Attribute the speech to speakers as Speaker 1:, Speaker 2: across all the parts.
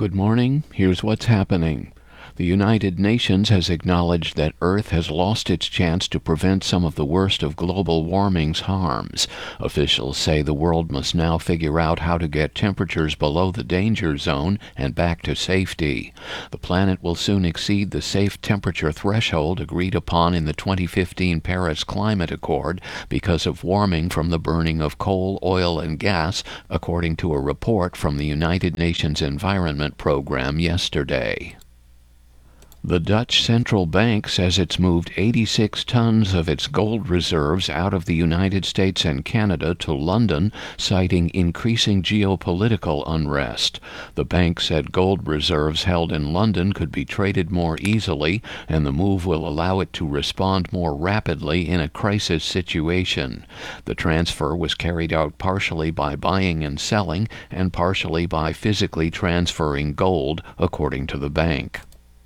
Speaker 1: Good morning. Here's what's happening. The United Nations has acknowledged that Earth has lost its chance to prevent some of the worst of global warming's harms. Officials say the world must now figure out how to get temperatures below the danger zone and back to safety. The planet will soon exceed the safe temperature threshold agreed upon in the 2015 Paris Climate Accord because of warming from the burning of coal, oil, and gas, according to a report from the United Nations Environment Program yesterday. The Dutch central bank says it's moved 86 tons of its gold reserves out of the United States and Canada to London, citing increasing geopolitical unrest. The bank said gold reserves held in London could be traded more easily, and the move will allow it to respond more rapidly in a crisis situation. The transfer was carried out partially by buying and selling, and partially by physically transferring gold, according to the bank.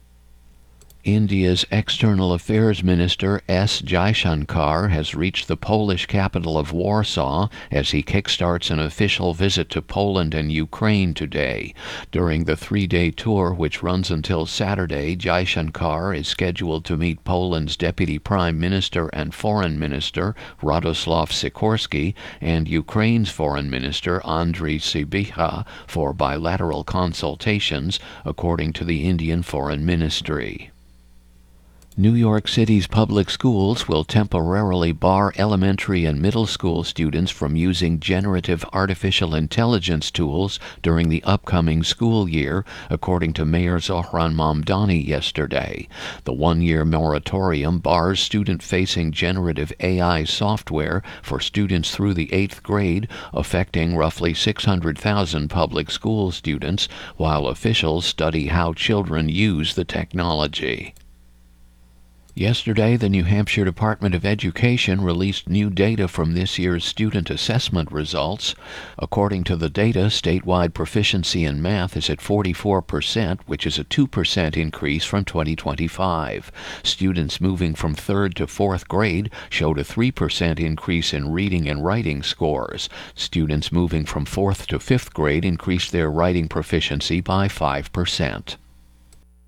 Speaker 1: India's External Affairs Minister S. Jaishankar has reached the Polish capital of Warsaw as he kickstarts an official visit to Poland and Ukraine today. During the three-day tour, which runs until Saturday, Jaishankar is scheduled to meet Poland's Deputy Prime Minister and Foreign Minister Radoslaw Sikorski and Ukraine's Foreign Minister Andriy Sybiha for bilateral consultations, according to the Indian Foreign Ministry. New York City's public schools will temporarily bar elementary and middle school students from using generative artificial intelligence tools during the upcoming school year, according to Mayor Zohran Mamdani yesterday. The one-year moratorium bars student-facing generative AI software for students through the 8th grade, affecting roughly 600,000 public school students, while officials study how children use the technology. Yesterday, the New Hampshire Department of Education released new data from this year's student assessment results. According to the data, statewide proficiency in math is at 44%, which is a 2% increase from 2025. Students moving from 3rd to 4th grade showed a 3% increase in reading and writing scores. Students moving from 4th to 5th grade increased their writing proficiency by 5%.